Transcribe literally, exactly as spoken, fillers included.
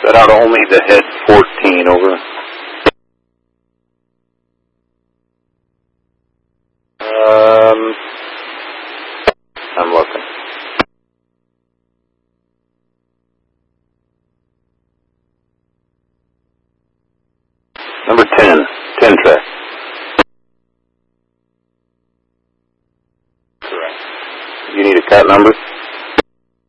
Set out only the head fourteen, over. Um, I'm looking. Number ten, ten track. Correct. You need a cut number?